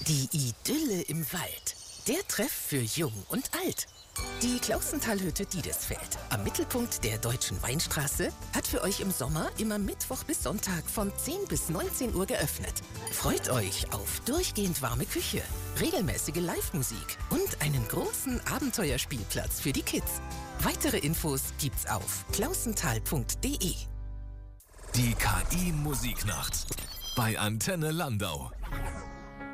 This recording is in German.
Die Idylle im Wald. Der Treff für Jung und Alt. Die Klausenthalhütte Diedesfeld, am Mittelpunkt der Deutschen Weinstraße, hat für euch im Sommer immer Mittwoch bis Sonntag von 10 bis 19 Uhr geöffnet. Freut euch auf durchgehend warme Küche, regelmäßige Live-Musik und einen großen Abenteuerspielplatz für die Kids. Weitere Infos gibt's auf klausenthal.de. Die KI Musiknacht bei Antenne Landau.